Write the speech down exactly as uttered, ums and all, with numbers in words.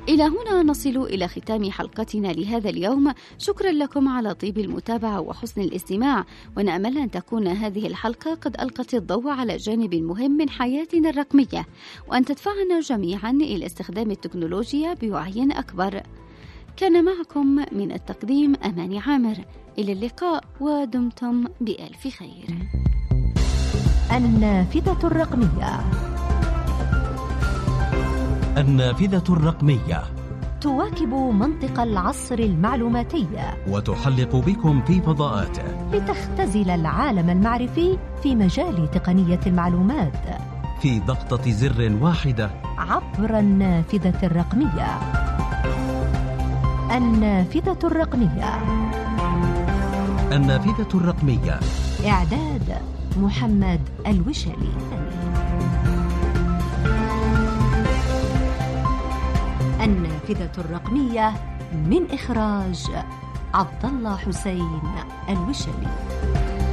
إلى هنا نصل إلى ختام حلقتنا لهذا اليوم. شكرا لكم على طيب المتابعة وحسن الاستماع، ونأمل أن تكون هذه الحلقة قد ألقت الضوء على جانب مهم من حياتنا الرقمية، وأن تدفعنا جميعا إلى استخدام التكنولوجيا بوعي أكبر. كان معكم من التقديم أماني عامر. إلى اللقاء ودمتم بألف خير. النافذة الرقمية. النافذة الرقمية تواكب منطق العصر المعلوماتي وتحلق بكم في فضاءاته لتختزل العالم المعرفي في مجال تقنية المعلومات في ضغطة زر واحدة عبر النافذة الرقمية. النافذة الرقمية. النافذة الرقمية. إعداد محمد الوشلي. النافذة الرقمية من إخراج عبد الله حسين الوشلي.